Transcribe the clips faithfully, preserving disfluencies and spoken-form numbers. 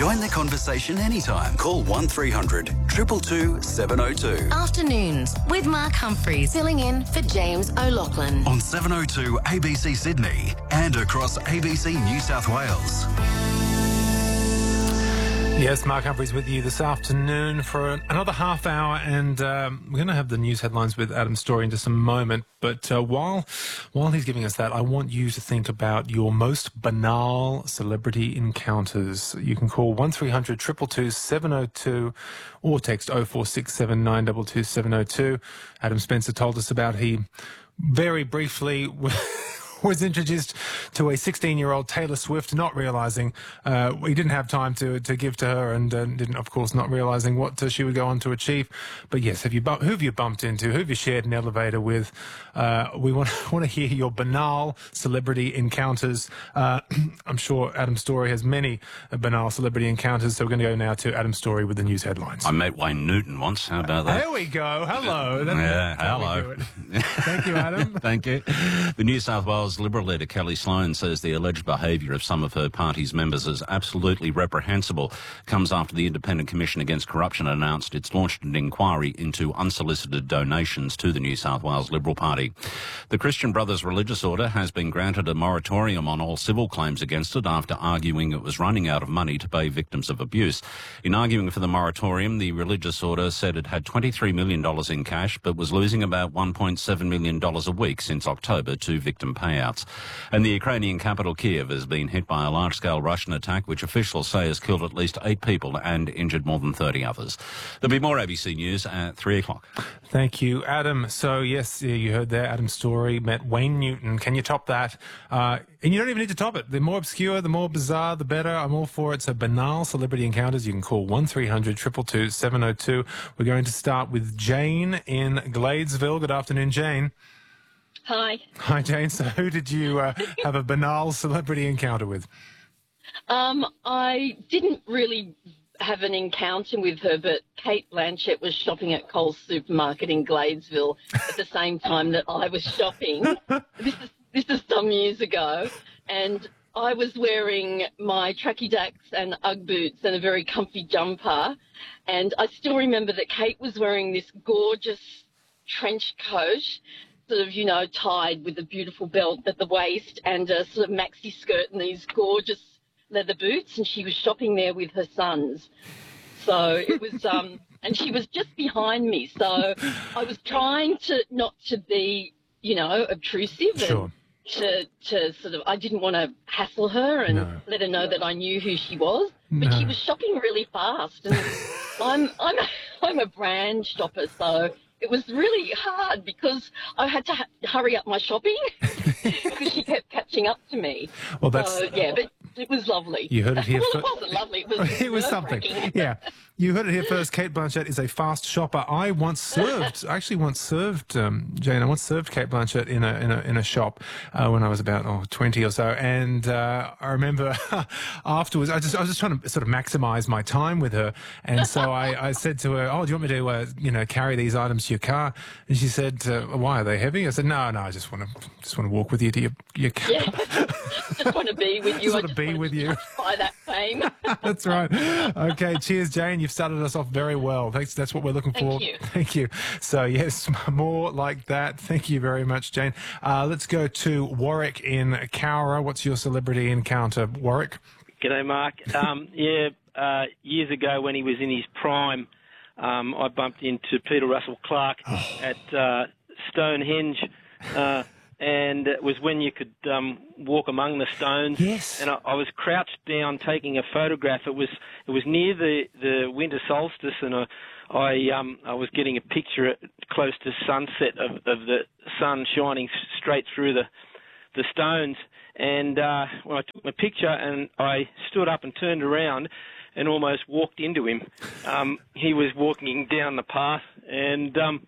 Join the conversation anytime. Call one three hundred two two two seven oh two. Afternoons with Mark Humphreys, filling in for James O'Loughlin. On seven oh two A B C Sydney and across A B C New South Wales. Yes, Mark Humphreys with you this afternoon for another half hour, and um, we're going to have the news headlines with Adam Story in just a moment. But uh, while while he's giving us that, I want you to think about your most banal celebrity encounters. You can call one three hundred two two two seven oh two or text oh four six seven nine two two seven oh two. Adam Spencer told us about he very briefly was introduced to a sixteen-year-old Taylor Swift, not realising uh, he didn't have time to to give to her, and uh, didn't, of course, not realising what uh, she would go on to achieve. But yes, have you bu- who have you bumped into? Who have you shared an elevator with? Uh, we want want to hear your banal celebrity encounters. Uh, I'm sure Adam Story has many uh, banal celebrity encounters. So we're going to go now to Adam Story with the news headlines. I met Wayne Newton once. How about that? There we go. Hello. That's yeah. how we Hello. do it. Thank you, Adam. Thank you. The New South Wales Liberal leader Kelly Sloan says the alleged behaviour of some of her party's members is absolutely reprehensible. Comes after the Independent Commission Against Corruption announced it's launched an inquiry into unsolicited donations to the New South Wales Liberal Party. The Christian Brothers Religious Order has been granted a moratorium on all civil claims against it after arguing it was running out of money to pay victims of abuse. In arguing for the moratorium, the religious order said it had twenty-three million dollars in cash but was losing about one point seven million dollars a week since October to victim payouts. And the Ukrainian capital Kiev has been hit by a large-scale Russian attack which officials say has killed at least eight people and injured more than thirty others. There'll be more A B C News at three o'clock. Thank you, Adam. So, yes, you heard there, Adam Story met Wayne Newton. Can you top that? Uh, and you don't even need to top it. The more obscure, the more bizarre, the better. I'm all for it. So, banal celebrity encounters, you can call one three hundred two two two seven oh two. We're going to start with Jane in Gladesville. Good afternoon, Jane. Hi. Hi, Jane. So who did you uh, have a banal celebrity encounter with? Um, I didn't really have an encounter with her, but Kate Blanchett was shopping at Coles Supermarket in Gladesville at the same time that I was shopping. This is, this is some years ago, and I was wearing my tracky dacks and Ugg boots and a very comfy jumper, and I still remember that Kate was wearing this gorgeous trench coat, sort of, you know, tied with a beautiful belt at the waist and a sort of maxi skirt and these gorgeous leather boots, and she was shopping there with her sons. So it was, um, and she was just behind me. So I was trying to not to be, you know, obtrusive Sure. and to, to sort of, I didn't want to hassle her and No. let her know that I knew who she was. But No. she was shopping really fast, and I'm, I'm, a, I'm a brand shopper, so it was really hard because I had to ha- hurry up my shopping because she kept catching up to me. Well, that's... So, yeah, but it was lovely. You heard it here Well, first. it wasn't lovely. It was, It was something. nerve-wracking. Yeah. You heard it here first. Kate Blanchett is a fast shopper. I once served, I actually once served, um, Jane, I once served Kate Blanchett in a, in a, in a shop, uh, when I was about, oh, twenty or so. And, uh, I remember afterwards, I just, I was just trying to sort of maximize my time with her. And so I, I said to her, oh, do you want me to, uh, you know, carry these items to your car? And she said, uh, why, are they heavy? I said, no, no, I just want to, just want to walk with you to your, your car. Yeah, just want to be with you. Just I want to just be wanted with to you. justify that fame. That's right. Okay, cheers, Jane. You've started us off very well. Thanks. That's what we're looking Thank for. you. Thank you. So, yes, more like that. Thank you very much, Jane. Uh, let's go to Warwick in Cowra. What's your celebrity encounter, Warwick? G'day, Mark. Um, yeah, uh, years ago when he was in his prime, um, I bumped into Peter Russell Clark Oh. at uh, Stonehenge, uh, and it was when you could um, walk among the stones. Yes. And I, I was crouched down taking a photograph. It was it was near the, the winter solstice, and I I, um, I was getting a picture at, close to sunset of, of the sun shining straight through the the stones. And uh, when I took my picture and I stood up and turned around and almost walked into him, um, he was walking down the path, and um,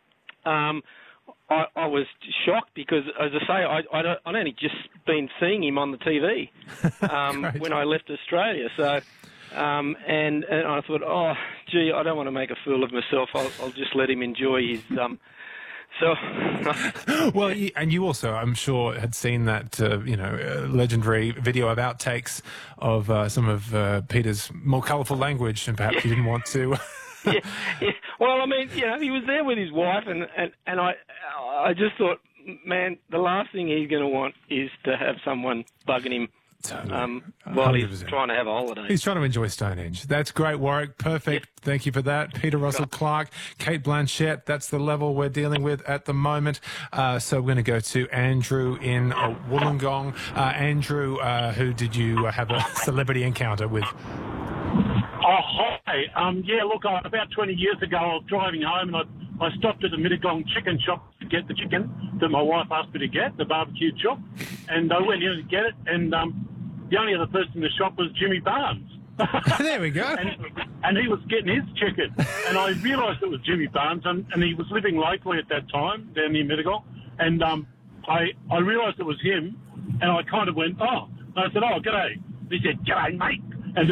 um, I, I was shocked because, as I say, I, I don't, I'd only just been seeing him on the T V um, when I left Australia. So, um, and, and I thought, oh, gee, I don't want to make a fool of myself. I'll, I'll just let him enjoy his um, So, Well, you, and you also, I'm sure, had seen that, uh, you know, uh, legendary video of outtakes of uh, some of uh, Peter's more colourful language, and perhaps you didn't want to. yeah, yeah. Well, I mean, you know, he was there with his wife, and, and, and I, I just thought, man, the last thing he's going to want is to have someone bugging him Totally. um, while he's one hundred percent. trying to have a holiday. He's trying to enjoy Stonehenge. That's great, Warwick. Perfect. Yeah. Thank you for that. Peter Russell Clark, Kate Blanchett. That's the level we're dealing with at the moment. Uh, so we're going to go to Andrew in uh, Wollongong. Uh, Andrew, uh, who did you have a celebrity encounter with? Oh, hi. Um, yeah, look, I, about twenty years ago, I was driving home and I, I stopped at the Mittagong chicken shop to get the chicken that my wife asked me to get, the barbecue chop. And I went in to get it, and um, the only other person in the shop was Jimmy Barnes. There we go. and, and he was getting his chicken. And I realised it was Jimmy Barnes, and, and he was living locally at that time down near Mittagong. And um, I, I realised it was him, and I kind of went, oh. And I said, oh, g'day. He said, g'day, mate. And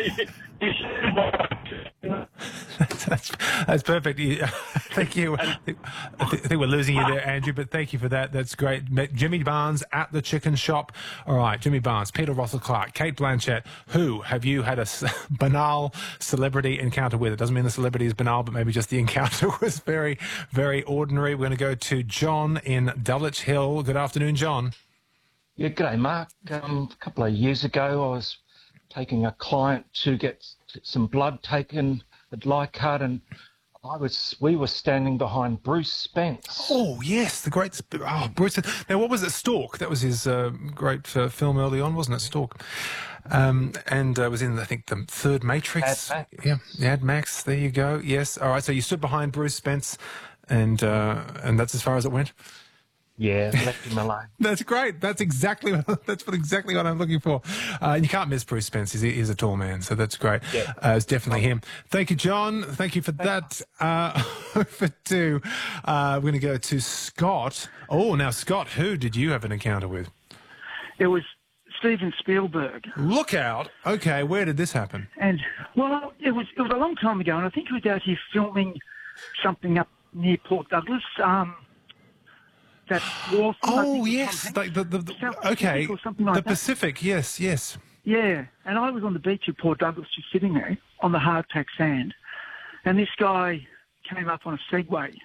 that's, that's perfect. You- Thank you. I think, I think we're losing you there, Andrew, but thank you for that. That's great. Met Jimmy Barnes at the chicken shop. All right, Jimmy Barnes, Peter Russell Clark, Kate Blanchett. Who have you had a s- banal celebrity encounter with? It doesn't mean the celebrity is banal, but maybe just the encounter was very, very ordinary. We're going to go to John in Dulwich Hill. Good afternoon, John. Yeah, g'day, Mark. Um, a couple of years ago, I was taking a client to get some blood taken at Leichhardt, and I was we were standing behind Bruce Spence. Oh, yes, the great... Sp- Oh, Bruce... Now, what was it? Stalk. That was his uh, great uh, film early on, wasn't it? Stalk. Um, and uh, was in, I think, the third Matrix. Mad Max. Yeah, Mad Max. There you go. Yes. All right, so you stood behind Bruce Spence, and uh, and that's as far as it went? Yeah, left him alone. That's great. That's exactly that's what exactly what I'm looking for. Uh, you can't miss Bruce Spence. He's, he's a tall man, so that's great. Yeah. Uh, it's definitely him. Thank you, John. Thank you for that. Uh, for two, uh, we're going to go to Scott. Oh, now Scott, who did you have an encounter with? It was Steven Spielberg. Look out. Okay, where did this happen? And, well, it was it was a long time ago, and I think he was out here filming something up near Port Douglas. Um, that war film, I think, Oh, with yes. Tom Like Hanks. the, the, the, South Pacific okay. or something like the that. Pacific, yes, yes. Yeah, and I was on the beach at Port Douglas just sitting there on the hardpack sand, and this guy came up on a Segway,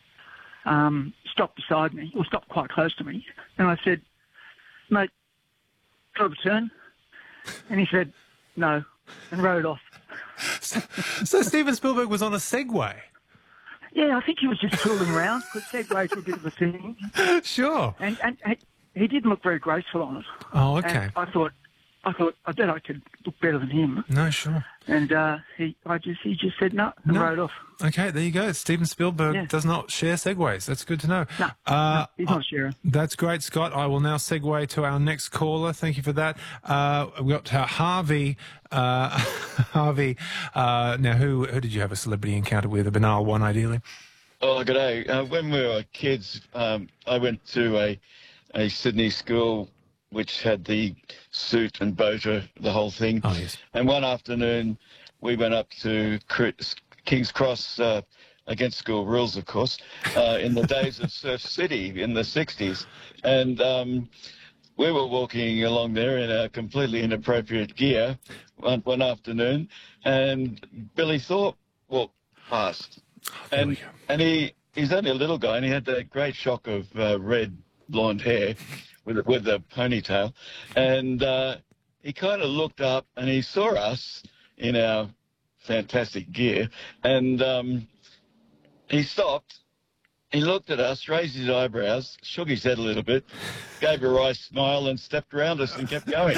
um, stopped beside me, or stopped quite close to me, and I said, mate, got a turn? And he said, no, and rode off. So, so Steven Spielberg was on a Segway? Yeah, I think he was just tooling around, because Segways were a bit of a thing. Sure. And, and, and he didn't look very graceful on it. Oh, okay. And I thought, I thought, I bet I could look better than him. No, sure. And uh, he, I just, he just said no and No. rode off. Okay, there you go. Steven Spielberg Yeah. does not share Segways. That's good to know. No, uh, no, he's not a sharer. That's great, Scott. I will now segue to our next caller. Thank you for that. Uh, we've got uh, Harvey. Uh, Harvey, uh, now who who did you have a celebrity encounter with? A banal one, ideally. Oh, good day. Uh, when we were kids, um, I went to a, a Sydney school which had the suit and boater, the whole thing. Oh, yes. And one afternoon, we went up to King's Cross, uh, against school rules, of course, uh, in the days of Surf City in the sixties. And um, we were walking along there in a completely inappropriate gear one, one afternoon, and Billy Thorpe walked past. There And we go. and he he's only a little guy, and he had that great shock of uh, red blonde hair with with the ponytail, and uh, he kind of looked up and he saw us in our fantastic gear, and um, he stopped. He looked at us, raised his eyebrows, shook his head a little bit, gave a wry smile, and stepped around us and kept going.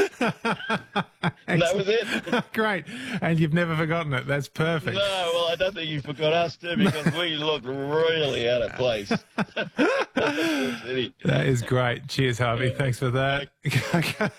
And that was it. Great. And you've never forgotten it. That's perfect. No, well, I don't think you forgot us too, because we looked really out of place. That is great. Cheers, Harvey. Thanks for that.